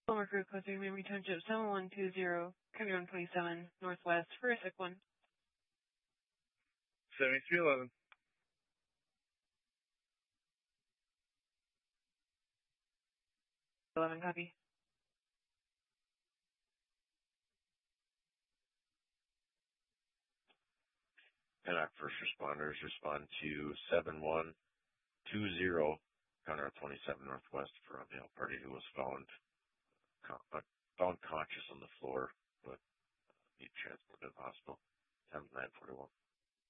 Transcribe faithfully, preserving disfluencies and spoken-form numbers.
Palmer Crew, Coastal Memory Township, seven one two zero, County one twenty-seven, Northwest, for a sick one. seventy-three eleven. eleven, copy. And our first responders respond to seven one two zero, County Route twenty-seven Northwest, for a male party who was found con- found conscious on the floor, but need transported to the hospital. Time nine forty-one.